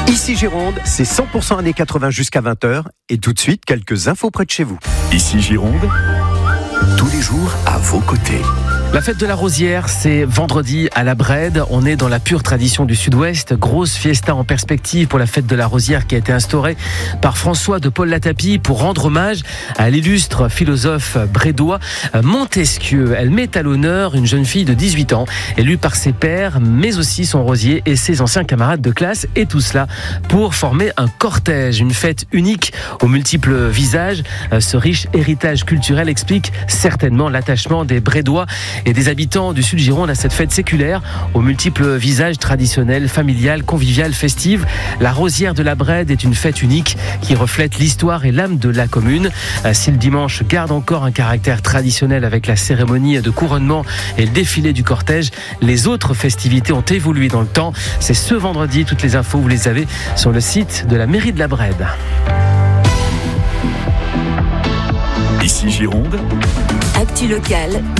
Ici Gironde, c'est 100% années 80 jusqu'à 20h. Et tout de suite, quelques infos près de chez vous. Ici Gironde, tous les jours à vos côtés. La fête de la Rosière, c'est vendredi à la Brède. On est dans la pure tradition du Sud-Ouest. Grosse fiesta en perspective pour la fête de la Rosière qui a été instaurée par François de Paul-Latapie pour rendre hommage à l'illustre philosophe brédois Montesquieu. Elle met à l'honneur une jeune fille de 18 ans, élue par ses pairs, mais aussi son rosier et ses anciens camarades de classe. Et tout cela pour former un cortège. Une fête unique aux multiples visages. Ce riche héritage culturel explique certainement l'attachement des Brédois et des habitants du Sud-Gironde à cette fête séculaire, aux multiples visages traditionnels, familiales, conviviales, festives. La Rosière de la Brède est une fête unique qui reflète l'histoire et l'âme de la commune. Si le dimanche garde encore un caractère traditionnel avec la cérémonie de couronnement et le défilé du cortège, les autres festivités ont évolué dans le temps. C'est ce vendredi, toutes les infos, vous les avez sur le site de la mairie de la Brède. Ici Gironde, Actu locale,